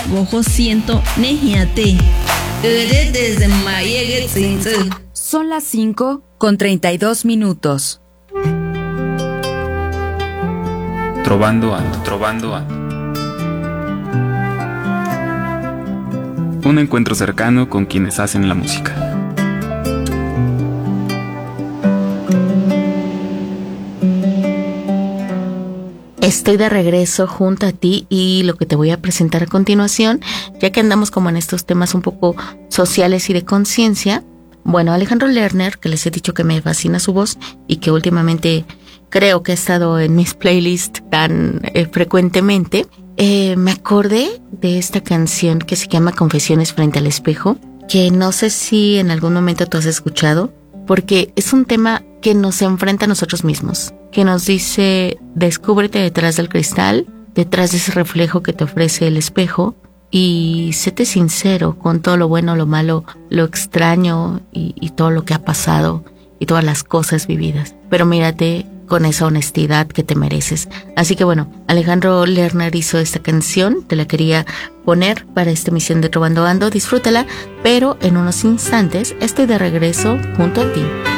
Gojo siento nejiate. Desde Mayegue Tsinzu. Son las 5:32. Trovando ando. Un encuentro cercano con quienes hacen la música. Estoy de regreso junto a ti y lo que te voy a presentar a continuación, ya que andamos como en estos temas un poco sociales y de conciencia. Bueno, Alejandro Lerner, que les he dicho que me fascina su voz y que últimamente creo que ha estado en mis playlists tan frecuentemente, me acordé de esta canción que se llama Confesiones frente al espejo, que no sé si en algún momento tú has escuchado, porque es un tema que nos enfrenta a nosotros mismos, que nos dice: descúbrete detrás del cristal, detrás de ese reflejo que te ofrece el espejo, y séte sincero con todo lo bueno, lo malo, lo extraño y todo lo que ha pasado y todas las cosas vividas. Pero mírate con esa honestidad que te mereces. Así que bueno, Alejandro Lerner hizo esta canción, te la quería poner para esta emisión de Trovando Ando. Disfrútala, pero en unos instantes estoy de regreso junto a ti.